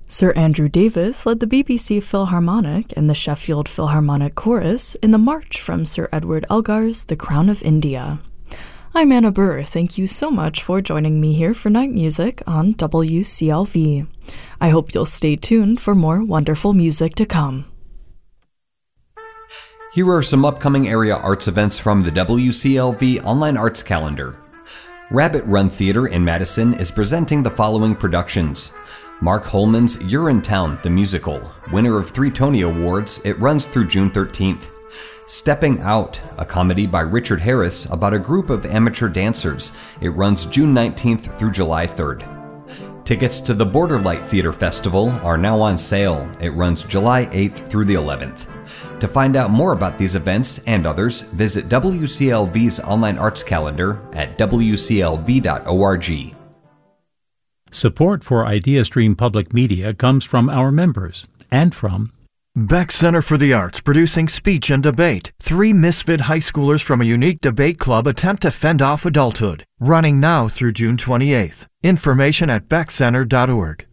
Sir Andrew Davis led the BBC Philharmonic and the Sheffield Philharmonic Chorus in the march from Sir Edward Elgar's The Crown of India. I'm Anna Burr. Thank you so much for joining me here for Night Music on WCLV. I hope you'll stay tuned for more wonderful music to come. Here are some upcoming area arts events from the WCLV Online Arts Calendar. Rabbit Run Theater in Madison is presenting the following productions. Mark Holman's Urinetown, the musical. Winner of 3 Tony Awards, it runs through June 13th. Stepping Out, a comedy by Richard Harris about a group of amateur dancers. It runs June 19th through July 3rd. Tickets to the Borderlight Theater Festival are now on sale. It runs July 8th through the 11th. To find out more about these events and others, visit WCLV's online arts calendar at wclv.org. Support for IdeaStream Public Media comes from our members and from Beck Center for the Arts, producing Speech and Debate. 3 misfit high schoolers from a unique debate club attempt to fend off adulthood. Running now through June 28th. Information at beckcenter.org.